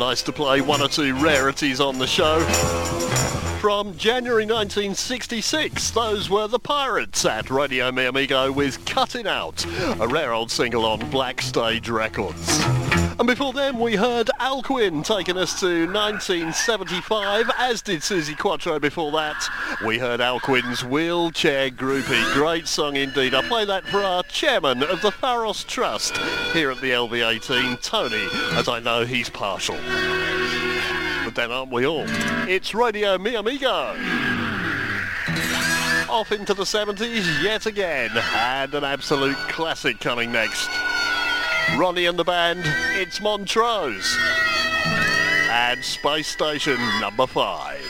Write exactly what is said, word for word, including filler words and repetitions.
Nice to play one or two rarities on the show. From January nineteen sixty-six, those were the Pirates at Radio Mi Amigo with Cutting Out, a rare old single on Black Stage Records. And before them we heard Alcuin taking us to nineteen seventy-five, as did Suzi Quatro before that. We heard Alcuin's Wheelchair Groupie, great song indeed. I play that for our chairman of the Pharos Trust here at the L V eighteen, Tony, as I know he's partial. But then aren't we all? It's Radio Mi Amigo. Off into the seventies yet again, and an absolute classic coming next. Ronnie and the band, it's Montrose. And Space Station number five.